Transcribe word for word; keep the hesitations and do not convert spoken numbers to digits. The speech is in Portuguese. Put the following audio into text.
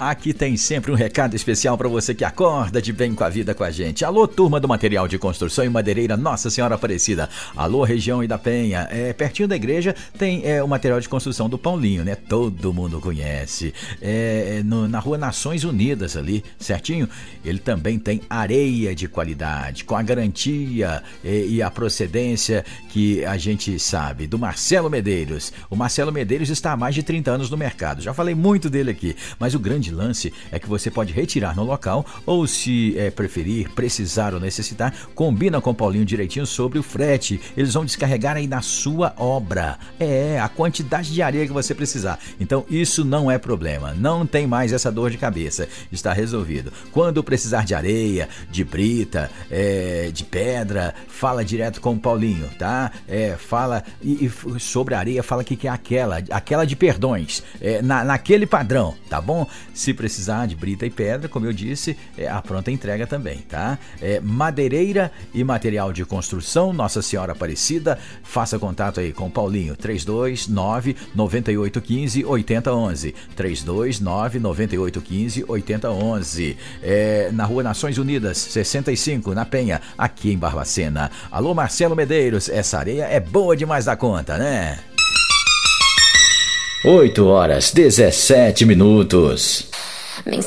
aqui tem sempre um recado especial para você que acorda de bem com a vida com a gente. Alô, turma do material de construção e madeireira Nossa Senhora Aparecida. Alô, região Ida Penha. É, pertinho da igreja tem é, o material de construção do Paulinho, né? Todo mundo conhece. É, no, na rua Nações Unidas ali, certinho? Ele também tem areia de qualidade, com a garantia e, e a procedência que a gente sabe, do Marcelo Medeiros. O Marcelo Medeiros está há mais de trinta anos no mercado. Já falei muito dele aqui, mas o grande lance é que você pode retirar no local ou, se é, preferir, precisar ou necessitar, combina com o Paulinho direitinho sobre o frete. Eles vão descarregar aí na sua obra. É, a quantidade de areia que você precisar. Então isso não é problema. Não tem mais essa dor de cabeça. Está resolvido. Quando precisar de areia, de brita, é, de pedra, fala direto com o Paulinho, tá? É, fala e, e sobre a areia, fala que, que é aquela, aquela de perdões, é, na, naquele padrão, tá bom? Se precisar de brita e pedra, como eu disse, é a pronta entrega também, tá? É, madeireira e material de construção, Nossa Senhora Aparecida. Faça contato aí com o Paulinho, três dois nove, nove oito um cinco, oito zero um um, três dois nove, nove oito um cinco, oito zero um um. É, na rua Nações Unidas, sessenta e cinco, na Penha, aqui em Barbacena. Alô, Marcelo Medeiros, essa areia é boa demais da conta, né? oito horas, dezessete minutos.